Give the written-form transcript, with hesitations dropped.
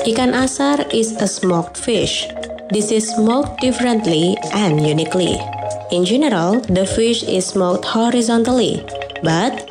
Ikan asar is a smoked fish. This is smoked differently and uniquely. In general, the fish is smoked horizontally, but